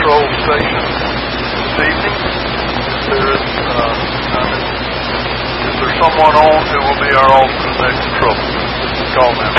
control station this evening. If there's someone on who will be our alternate net control, call now.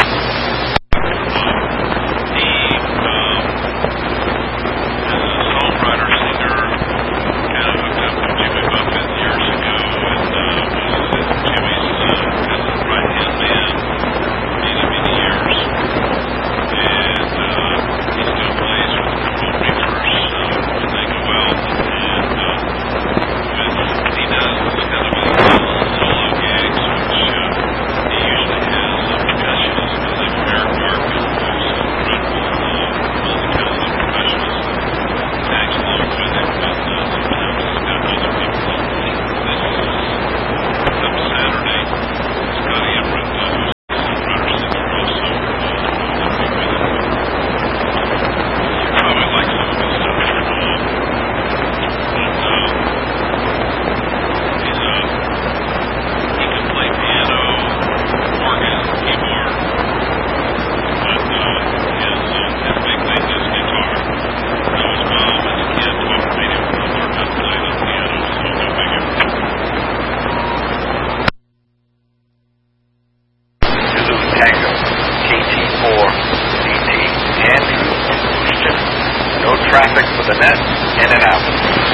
Traffic for the net, in and out.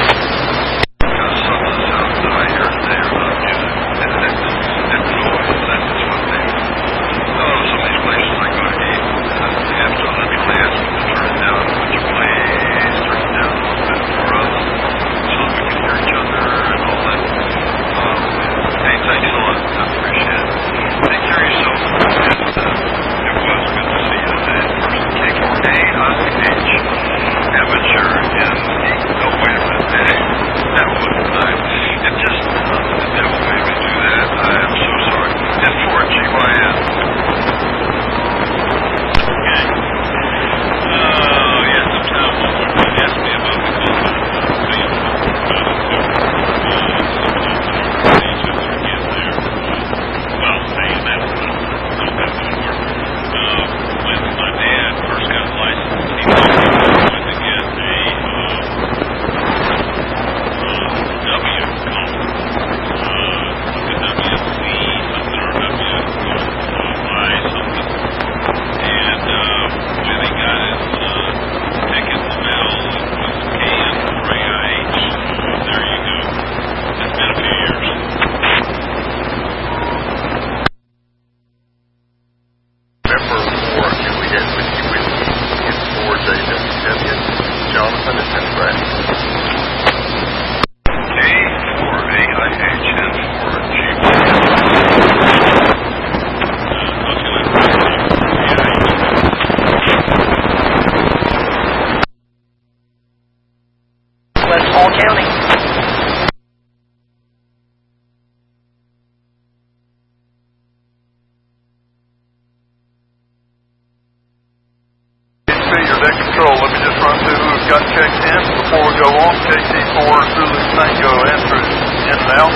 Got checked in before we go on. KT4 Zulu Tango Andrews in and out.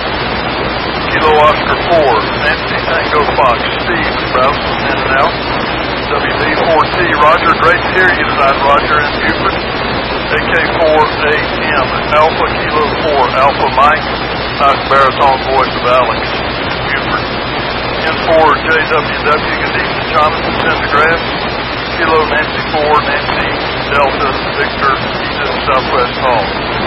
Kilo Oscar 4 Nancy Tango Fox Steve Bowson in and out. WD4T Roger, great to hear you tonight, Roger in Buford. AK4AM Alpha Kilo 4 Alpha Mike, nice baritone voice of Alex in Buford. N4JWW Gadisha Jonathan Pendergrass. Kilo Nancy 4 Nancy Delta Victor Edith Southwest Hall.